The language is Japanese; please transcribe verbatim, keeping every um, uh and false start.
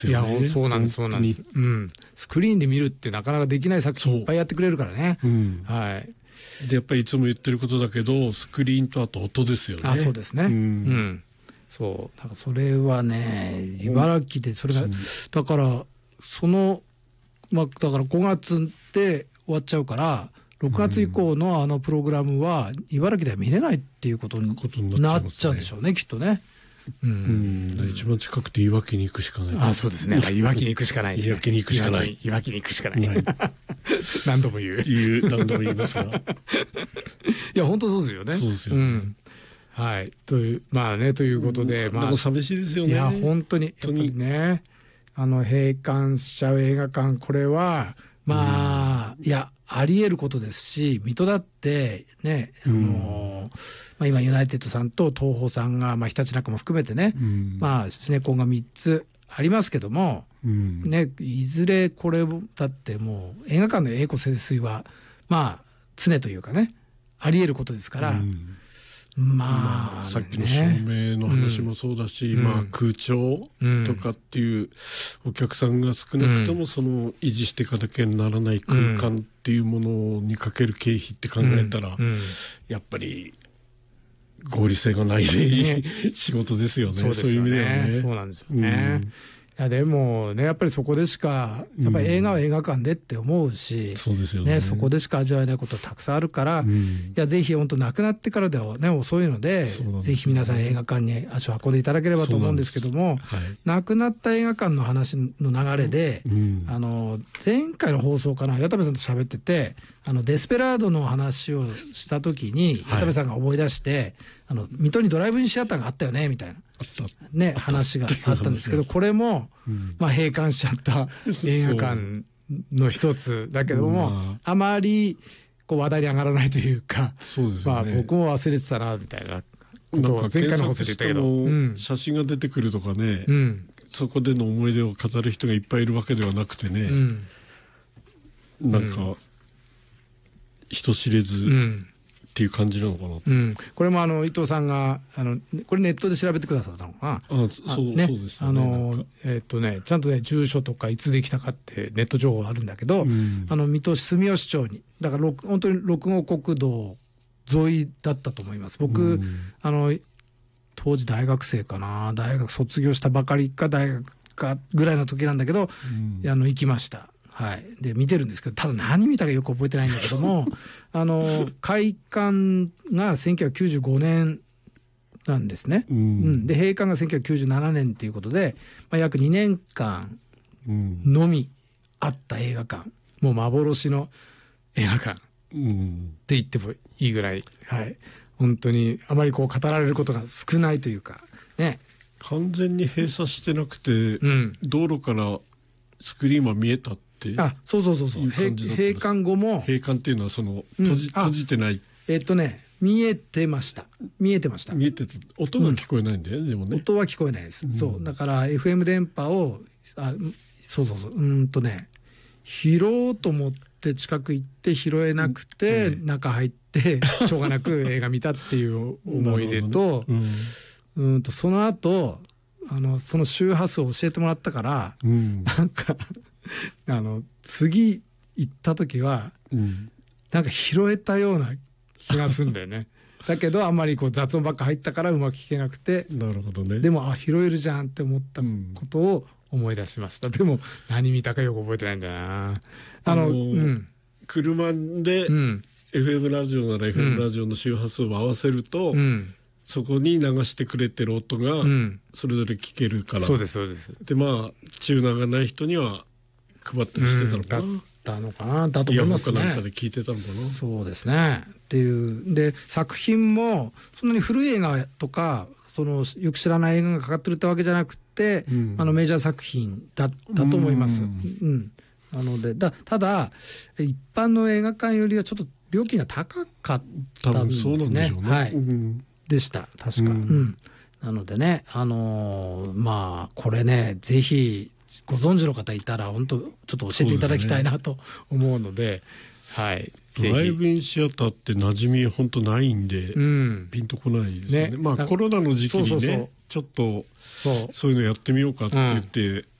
よね。 いやそうなんですそうなんです、うん、スクリーンで見るってなかなかできない作品いっぱいやってくれるからね、うん、はい。 でやっぱりいつも言ってることだけどスクリーンとあと音ですよね。 あそうですね、うん、うん、そうだからそれはね茨城でそれが、うん、だからそのまあだからごがつで終わっちゃうからろくがつ以降のあのプログラムは茨城では見れないっていうことになっちゃうんでしょうねきっとね。 うん、うん、一番近くていわきに行くしかない。 あ、そうですね。いわきに行くしかないですね。 いわきに行くしかない。 いわきに行くしかない。ない何度も言う。 言う、何度も言いますが。いや、本当そうですよね。 そうですよね。うん、 はい。という、まあね、ということで、 うん、 まあ。 でも寂しいですよね。 いや、本当に、やっぱりね、あの、閉館しちゃう映画館、これは、まあ、うん、いや、あり得ることですし、水戸だってね、あのー、まあ、今ユナイテッドさんと東宝さんが、まあ、ひたちなかも含めてね、うん、まあシネコンがみっつありますけども、うん、ね、いずれこれだってもう映画館の栄枯盛衰はまあ常というかねあり得ることですから、うん、まあ、 まあ、さっきの照明の話もそうだし、うん、まあ空調とかっていうお客さんが少なくともその維持していかなきゃならない空間っていうものにかける経費って考えたら、うんうん、やっぱり合理性がない仕事ですよね。 そうですよね。そういう意味ではね。そうなんですよね。うんいやでもねやっぱりそこでしかやっぱり映画は映画館でって思うし、うん、 そうですよね。 ねそこでしか味わえないことたくさんあるから、うん、いやぜひ本当亡くなってからではね遅いので、ね、ぜひ皆さん映画館に足を運んでいただければと思うんですけども、はい、亡くなった映画館の話の流れで、うん、あの前回の放送かな矢田部さんと喋っててあのデスペラードの話をした時に矢田部さんが思い出して、はい、あの水戸にドライブインシアターがあったよねみたいな。ね、話があったんですけどこれも、うん、まあ、閉館しちゃった映画館の一つだけども、まあ、あまりこう話題に上がらないというかそうですよね、 まあ、僕も忘れてたなみたいなことを前回の放送で言ったけど、うん、写真が出てくるとかね、うん、そこでの思い出を語る人がいっぱいいるわけではなくてね、うん、なんか、うん、人知れず、うんっていう感じなのかな、 うん、これもあの伊藤さんがあのこれネットで調べてくださったのかな。あそう、ね、そうですね。 あのえっとねちゃんとね住所とかいつできたかってネット情報あるんだけど、うん、あの水戸市住吉町にだから本当に六号国道沿いだったと思います。僕、うん、あの当時大学生かな大学卒業したばかりか大学かぐらいの時なんだけど、うん、あの行きました。はい、で見てるんですけどただ何見たかよく覚えてないんだけどもあの開館がせんきゅうひゃくきゅうじゅうごねんなんですね、うんうん、で閉館がせんきゅうひゃくきゅうじゅうななねんということで、まあ、約にねんかんのみあった映画館、もう幻の映画館って言ってもいいぐらい、はい、本当にあまりこう語られることが少ないというかね。 完全に閉鎖してなくて、うん、道路からスクリーンは見えたってあそうそうそうそう閉館後も閉館っていうのはその閉じ、うん、閉じてないえー、っとね見えてました見えてました見えてて音が聞こえないんだよね、うん、でもね音は聞こえないです、うん、そうだから エフエム 電波をあそうそうそううんとね拾おうと思って近く行って拾えなくて、うん、中入ってしょうがなく映画見たっていう思い出と、ねうん、うんとその後あのその周波数を教えてもらったから、うん、なんかあの次行った時は、うん、なんか拾えたような気がするんだよねだけどあんまりこう雑音ばっか入ったからうまく聞けなくてなるほどね。 でもあ拾えるじゃんって思ったことを思い出しました、うん、でも何見たかよく覚えてないんだよなあの、あのーうん、 車で、うん、エフエム ラジオなら エフエム ラジオの周波数を合わせると、うんそこに流してくれてる音がそれぞれ聞けるから、うん、 そうですそうですでまあチューナーがない人には配ったりしてたのかな、うん、 だったのかなだと思いますね。 イヤホンかなんかで聞いてたのかな。 そうですねっていうで作品もそんなに古い映画とかそのよく知らない映画がかかってるってわけじゃなくて、うん、あのメジャー作品だったと思います、うんうん、なのでだただ一般の映画館よりはちょっと料金が高かったんですね。多分そうなんでしょうね、はい、うんでした確か、うんうん、なのでねあのー、まあこれねぜひご存知の方いたら本当ちょっと教えていただきたいなと思うので、はいドライブインシアターって馴染み本当ないんで、うん、ピンとこないですよね。ねまあコロナの時期にねそうそうそうちょっとそうそういうのやってみようかって言って、